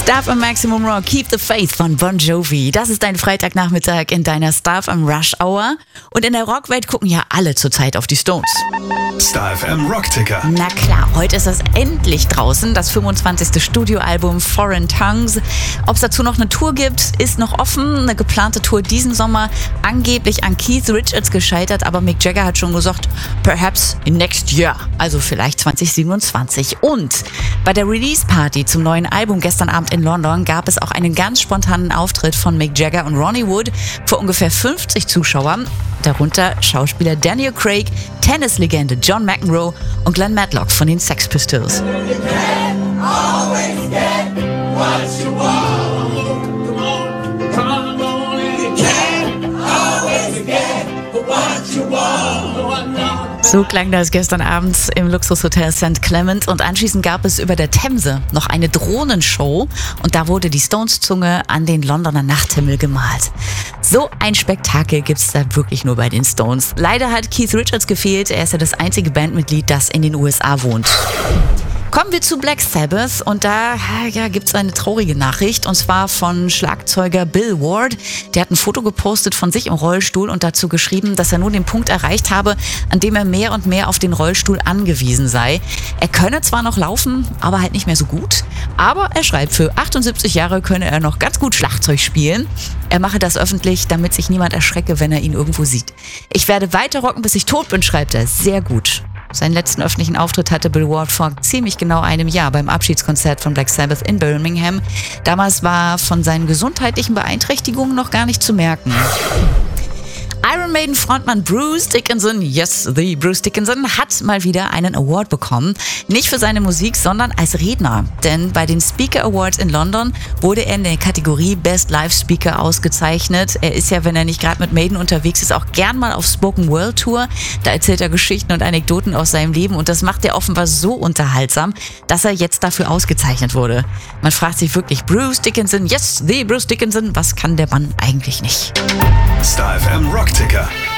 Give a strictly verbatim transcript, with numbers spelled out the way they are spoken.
Star F M Maximum Rock, Keep the Faith von Bon Jovi. Das ist dein Freitagnachmittag in deiner Star F M Rush Hour. Und in der Rockwelt gucken ja alle zurzeit auf die Stones. Star F M Rockticker. Na klar, heute ist das endlich draußen, das fünfundzwanzigste Studioalbum Foreign Tongues. Ob es dazu noch eine Tour gibt, ist noch offen. Eine geplante Tour diesen Sommer, angeblich an Keith Richards gescheitert, aber Mick Jagger hat schon gesagt, perhaps next year, also vielleicht zwanzig siebenundzwanzig. Und bei der Release-Party zum neuen Album gestern Abend in London gab es auch einen ganz spontanen Auftritt von Mick Jagger und Ronnie Wood vor ungefähr fünfzig Zuschauern, darunter Schauspieler Daniel Craig, Tennislegende John McEnroe und Glenn Matlock von den Sex Pistols. So klang das gestern Abend im Luxushotel Sankt Clement und anschließend gab es über der Themse noch eine Drohnenshow und da wurde die Stones-Zunge an den Londoner Nachthimmel gemalt. So ein Spektakel gibt's da wirklich nur bei den Stones. Leider hat Keith Richards gefehlt, er ist ja das einzige Bandmitglied, das in den U S A wohnt. Kommen wir zu Black Sabbath und da ja, gibt es eine traurige Nachricht und zwar von Schlagzeuger Bill Ward. Der hat ein Foto gepostet von sich im Rollstuhl und dazu geschrieben, dass er nun den Punkt erreicht habe, an dem er mehr und mehr auf den Rollstuhl angewiesen sei. Er könne zwar noch laufen, aber halt nicht mehr so gut. Aber er schreibt, für achtundsiebzig Jahre könne er noch ganz gut Schlagzeug spielen. Er mache das öffentlich, damit sich niemand erschrecke, wenn er ihn irgendwo sieht. Ich werde weiter rocken, bis ich tot bin, schreibt er. Sehr gut. Seinen letzten öffentlichen Auftritt hatte Bill Ward vor ziemlich genau einem Jahr beim Abschiedskonzert von Black Sabbath in Birmingham. Damals war von seinen gesundheitlichen Beeinträchtigungen noch gar nicht zu merken. Iron Maiden Frontmann Bruce Dickinson, yes, the Bruce Dickinson, hat mal wieder einen Award bekommen. Nicht für seine Musik, sondern als Redner. Denn bei den Speaker Awards in London wurde er in der Kategorie Best Live Speaker ausgezeichnet. Er ist ja, wenn er nicht gerade mit Maiden unterwegs ist, auch gern mal auf Spoken World Tour. Da erzählt er Geschichten und Anekdoten aus seinem Leben und das macht er offenbar so unterhaltsam, dass er jetzt dafür ausgezeichnet wurde. Man fragt sich wirklich, Bruce Dickinson, yes, the Bruce Dickinson, was kann der Mann eigentlich nicht? Star F M Rockticker.